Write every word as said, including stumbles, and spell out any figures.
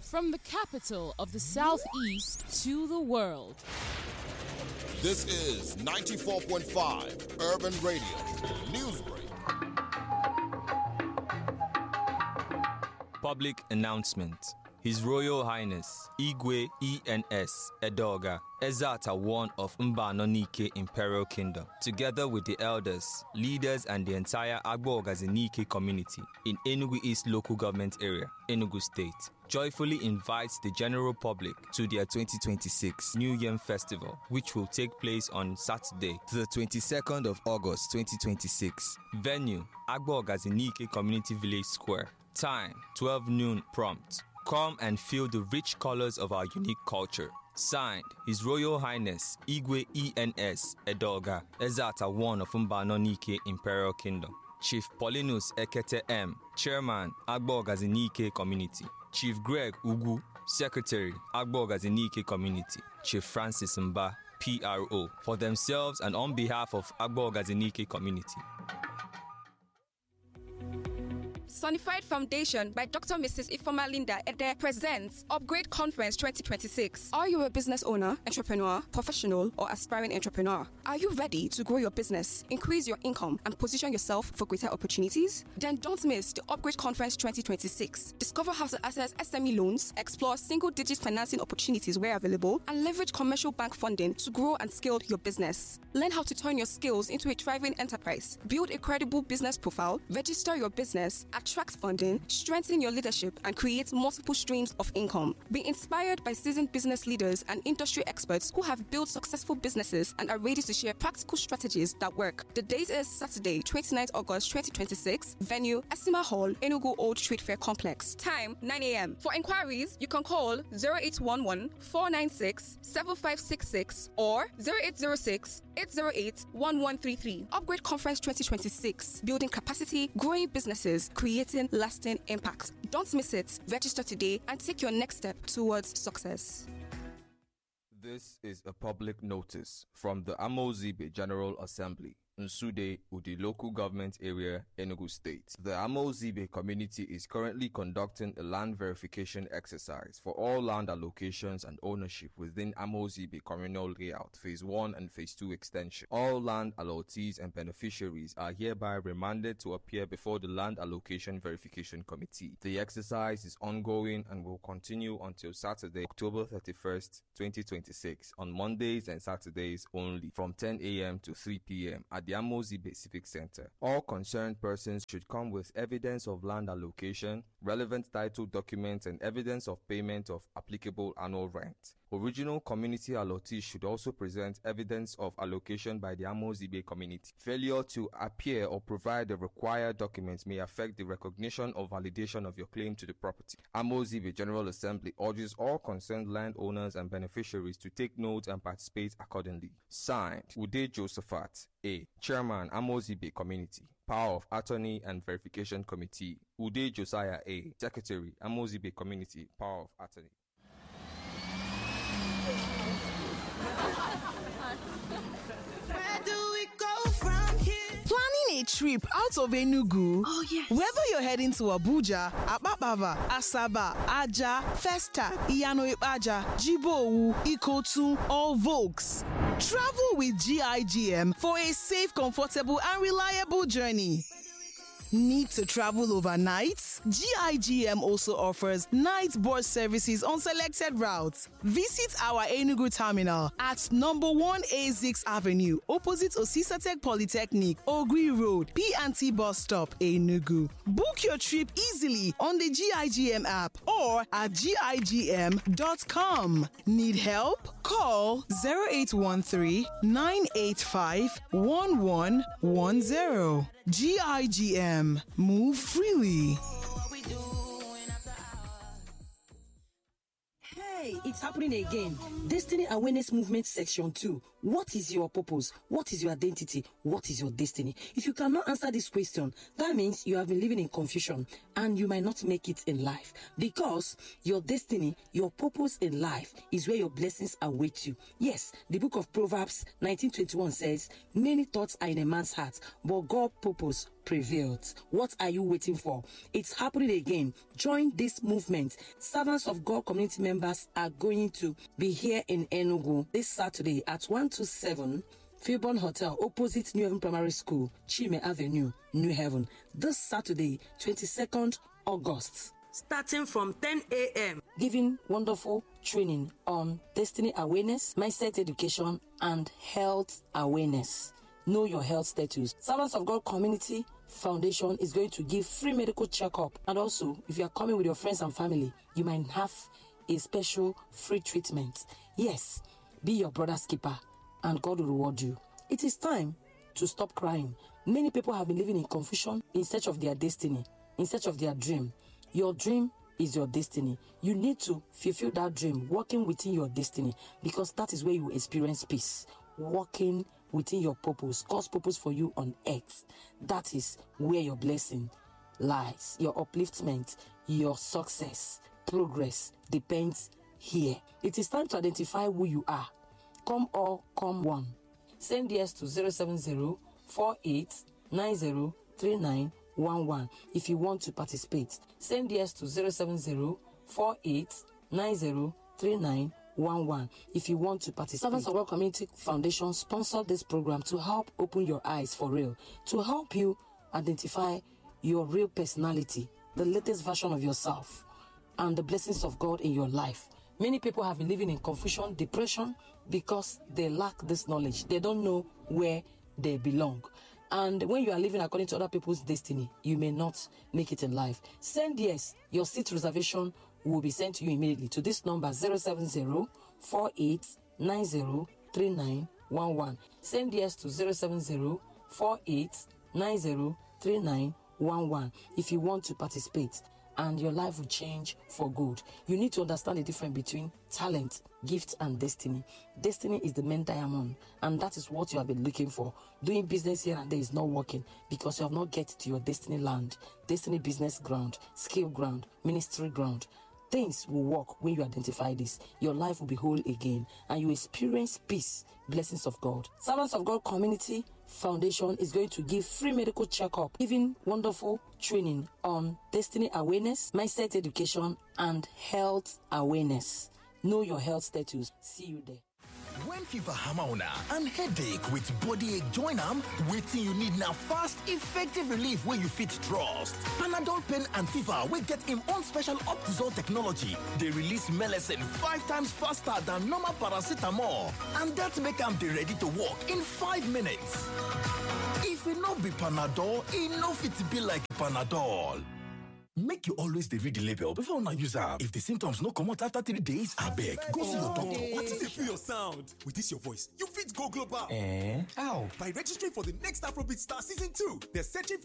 From the capital of the Southeast to the world. This is ninety-four point five Urban Radio Newsbreak. Public announcement. His Royal Highness Igwe E N S Edoga Ezata one of Mbanonike Imperial Kingdom, together with the elders, leaders and the entire Agbo Ogazinike community in Enugu East Local Government Area, Enugu State, joyfully invites the general public to their twenty twenty-six New Yam Festival, which will take place on Saturday, the twenty-second of August twenty twenty-six. Venue, Agbo Ogazinike Community Village Square. Time, twelve noon prompt. Come and feel the rich colors of our unique culture. Signed, His Royal Highness Igwe E N S Edoga Ezata one of Mbanonike Imperial Kingdom. Chief Paulinus Ekete M, Chairman, Agbo Ogazinike Community. Chief Greg Ugu, Secretary, Agbo Ogazinike Community. Chief Francis Mba, P R O, for themselves and on behalf of Agbo Ogazinike Community. Sonified Foundation by Doctor Missus Ifoma Linda Ede presents Upgrade Conference twenty twenty-six. Are you a business owner, entrepreneur, professional, or aspiring entrepreneur? Are you ready to grow your business, increase your income, and position yourself for greater opportunities? Then don't miss the Upgrade Conference twenty twenty-six. Discover how to access S M E loans, explore single-digit financing opportunities where available, and leverage commercial bank funding to grow and scale your business. Learn how to turn your skills into a thriving enterprise, build a credible business profile, register your business, attract funding, strengthen your leadership, and create multiple streams of income. Be inspired by seasoned business leaders and industry experts who have built successful businesses and are ready to share practical strategies that work. The date is Saturday, twenty-ninth of August twenty twenty-six. Venue, Esima Hall, Enugu Old Trade Fair Complex. Time, nine a.m. For inquiries, you can call zero eight one one, four nine six, seven five six six or zero eight zero six, eight zero eight, one one three three. Upgrade Conference twenty twenty-six. Building capacity, growing businesses, creating lasting impact. Don't miss it. Register today and take your next step towards success. This is a public notice from the Amozibe General Assembly, Nsude, Udi Local Government Area, Enugu State. The Amozibe community is currently conducting a land verification exercise for all land allocations and ownership within Amozibe Communal Layout, Phase one and Phase two extension. All land allottees and beneficiaries are hereby remanded to appear before the Land Allocation Verification Committee. The exercise is ongoing and will continue until Saturday, October thirty-first, twenty twenty-six, on Mondays and Saturdays only, from ten a.m. to three p.m. at the Amozibe Civic Center. All concerned persons should come with evidence of land allocation, relevant title documents, and evidence of payment of applicable annual rent. Original community allottees should also present evidence of allocation by the Amozibe community. Failure to appear or provide the required documents may affect the recognition or validation of your claim to the property. Amozibe General Assembly urges all concerned landowners and beneficiaries to take note and participate accordingly. Signed, Ude Josephat A, Chairman, Amozibe Community. Power of Attorney and Verification Committee, Ude Josiah A, Secretary, Amozibe Community. Power of Attorney. Where do we go from here? Planning a trip out of Enugu? Oh, yes. Whether you're heading to Abuja, Apapava, Asaba, Aja, Festa, Iyano-Ipaja, Jibowu, Ikotu, or Volks, travel with G I G M for a safe, comfortable, and reliable journey. Need to travel overnight? G I G M also offers night bus services on selected routes. Visit our Enugu terminal at number one A six Avenue, opposite Osisatec Polytechnic, Ogri Road, P and T bus stop, Enugu. Book your trip easily on the G I G M app or at G I G M dot com. Need help? Call zero eight one three, nine eight five, one one one zero. G I G M. Move freely. Hey, it's happening again. Destiny Awareness Movement Section two. What is your purpose? What is your identity? What is your destiny? If you cannot answer this question, that means you have been living in confusion and you might not make it in life, because your destiny, your purpose in life is where your blessings await you. Yes, the book of Proverbs nineteen twenty-one says, many thoughts are in a man's heart, but God's purpose prevailed. What are you waiting for? It's happening again. Join this movement. Servants of God community members are going to be here in Enugu this Saturday at one twenty-seven Fairborn Hotel, opposite New Haven Primary School, Chime Avenue, New Haven. This Saturday, twenty-second August. Starting from ten a.m. Giving wonderful training on destiny awareness, mindset education, and health awareness. Know your health status. Servants of God Community Foundation is going to give free medical checkup. And also, if you are coming with your friends and family, you might have a special free treatment. Yes, be your brother's keeper, and God will reward you. It is time to stop crying. Many people have been living in confusion in search of their destiny, in search of their dream. Your dream is your destiny. You need to fulfill that dream, walking within your destiny, because that is where you experience peace. Walking within your purpose, God's purpose for you on earth. That is where your blessing lies. Your upliftment, your success, progress depends here. It is time to identify who you are. Come all, come one. Send yes to zero seven zero, four eight nine zero, three nine one one if you want to participate. Send yes to zero seven zero, four eight nine zero, three nine one one if you want to participate. Servants of God Community Foundation sponsored this program to help open your eyes for real, to help you identify your real personality, the latest version of yourself, and the blessings of God in your life. Many people have been living in confusion, depression, because they lack this knowledge. They don't know where they belong. And when you are living according to other people's destiny, you may not make it in life. Send yes. Your seat reservation will be sent to you immediately to this number zero seven zero, four eight nine zero, three nine one one. Send yes to zero seven zero, four eight nine zero, three nine one one if you want to participate, and your life will change for good. You need to understand the difference between talent, gift, and destiny. Destiny is the main diamond, and that is what you have been looking for. Doing business here and there is not working because you have not get to your destiny land, destiny business ground, skill ground, ministry ground. Things will work when you identify this. Your life will be whole again, and you experience peace, blessings of God. Servants of God Community Foundation is going to give free medical checkup, giving wonderful training on destiny awareness, mindset education, and health awareness. Know your health status. See you there. When fever hammer on and headache with body ache join am, wetin you need now fast, effective relief where you fit trust. Panadol pain and fever will get him own special Optizol technology. They release medicine five times faster than normal paracetamol, and that make am dey ready to work in five minutes. If it no be Panadol, it no fit be like Panadol. Make you always dey read the label before una use am. If the symptoms no come out after three days, abeg go see your doctor. Wetin dey fill your sound? With this your voice, you fit go global. Eh? How? By registering for the next Afrobeat Star Season two. They're searching for